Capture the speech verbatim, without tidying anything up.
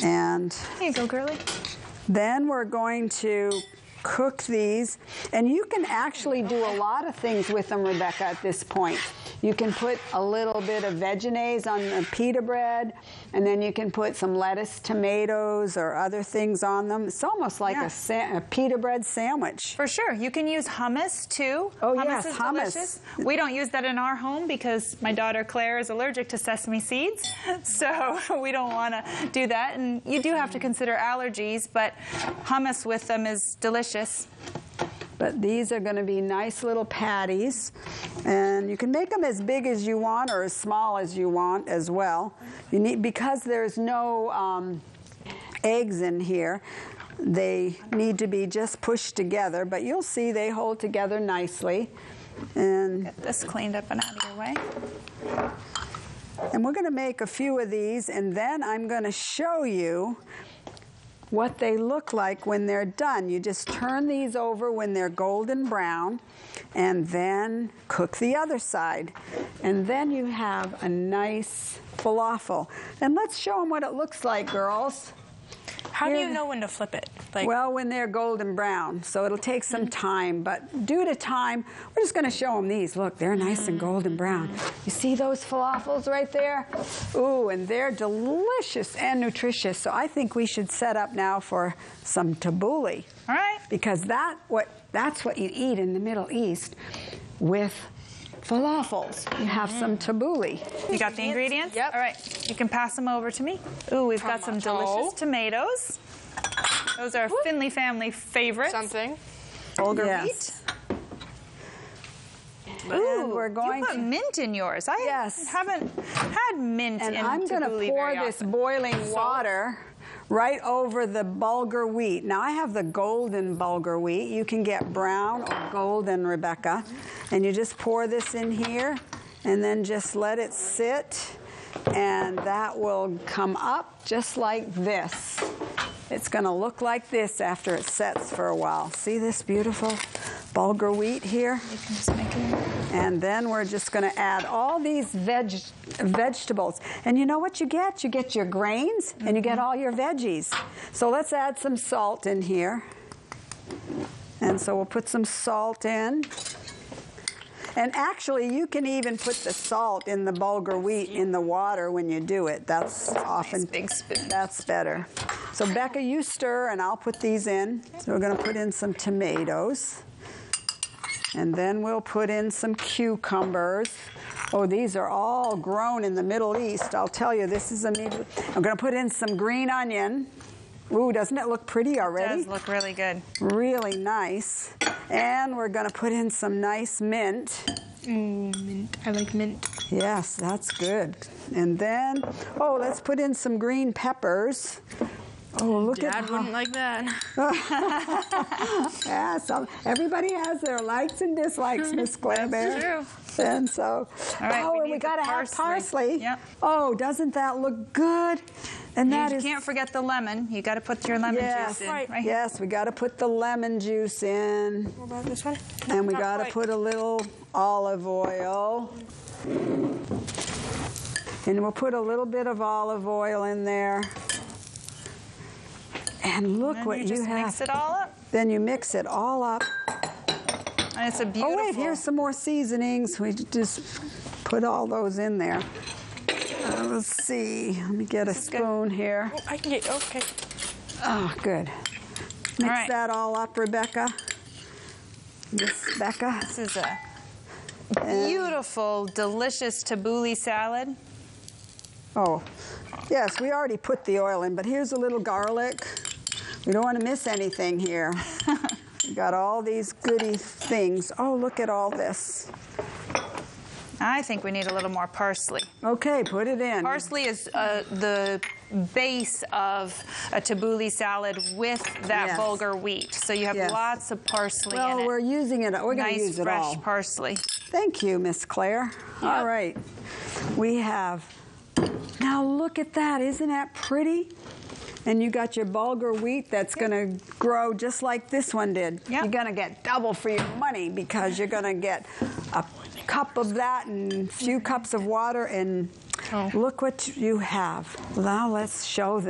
And here you go, girly. Then we're going to cook these, and you can actually do a lot of things with them, Rebecca, at this point. You can put a little bit of Vegenaise on the pita bread, and then you can put some lettuce, tomatoes, or other things on them. It's almost like yeah. a, sa a pita bread sandwich. For sure. You can use hummus, too. Oh, hummus yes, is hummus. delicious. We don't use that in our home because my daughter Claire is allergic to sesame seeds, so we don't want to do that. And you do have to consider allergies, but hummus with them is delicious. But these are going to be nice little patties, and you can make them as big as you want or as small as you want as well. You need, because there's no um, eggs in here, they need to be just pushed together, but you'll see they hold together nicely. And get this cleaned up and out of your way. And we're going to make a few of these, and then I'm going to show you what they look like when they're done. You just turn these over when they're golden brown, and then cook the other side. And then you have a nice falafel. And let's show them what it looks like, girls. How Here, do you know when to flip it? Like, well, when they're golden brown, so it'll take some time. But due to time, we're just going to show them these. Look, they're nice and golden brown. You see those falafels right there? Ooh, and they're delicious and nutritious. So I think we should set up now for some tabbouleh. All right. Because that what that's what you eat in the Middle East with falafels. You have some tabbouleh. You got the ingredients? Yep. All right. You can pass them over to me. Ooh, we've got some delicious tomatoes. Those are Whoop. Finley family favorites. Something. Bulgur Yes. wheat. And Ooh, we're going you put to mint in yours. I Yes. haven't had mint and in I'm going to tabbouleh pour very this often. boiling water right over the bulgur wheat. Now I have the golden bulgur wheat. You can get brown or golden, Rebecca. And you just pour this in here and then just let it sit, and that will come up just like this. It's going to look like this after it sets for a while. See this beautiful bulgur wheat here? You can just make it. And then we're just going to add all these veg vegetables. And you know what you get? You get your grains, and you get all your veggies. So let's add some salt in here. And so we'll put some salt in. And actually, you can even put the salt in the bulgur wheat in the water when you do it. That's often, Nice big spoon. That's better. So Becca, you stir, and I'll put these in. So we're going to put in some tomatoes. And then we'll put in some cucumbers. Oh, these are all grown in the Middle East. I'll tell you, this is immediate. I'm going to put in some green onion. Ooh, doesn't it look pretty already? It does look really good. Really nice. And we're going to put in some nice mint. Mm, mint. I like mint. Yes, that's good. And then, oh, let's put in some green peppers. Oh, look Dad at wouldn't like that. Yeah, so everybody has their likes and dislikes, Miss Claire Bear. True. And so, All right, oh, we and we need got to the have parsley. parsley. Yep. Oh, doesn't that look good? And that you is can't forget the lemon. You got to put your lemon yes, juice in. right. Right. yes, we got to put the lemon juice in, What about this one? and we Not got to quite. put a little olive oil. And we'll put a little bit of olive oil in there. And look And what you you, just have. mix it all up. Then you mix it all up. And it's a beautiful. Oh wait, here's some more seasonings. We just put all those in there. Uh, let's see. Let me get a spoon here. Oh, I can get, okay. Oh, good. Mix right. that all up, Rebecca. Miss Becca. This is a beautiful, delicious tabbouleh salad. Oh, yes, we already put the oil in, but here's a little garlic. We don't want to miss anything here. We got all these goody things. Oh, look at all this. I think we need a little more parsley. Okay, put it in. Parsley is uh, the base of a tabbouleh salad with that Yes. bulgur wheat. So you have Yes. lots of parsley Well, in it. we're using it. We're going to Nice use it fresh all. parsley. Thank you, Miss Claire. All right. We have, now look at that. Isn't that pretty? And you got your bulgur wheat that's going to grow just like this one did. Yep. You're going to get double for your money because you're going to get a cup of that and a few cups of water, and Oh. look what you have. Now let's show them.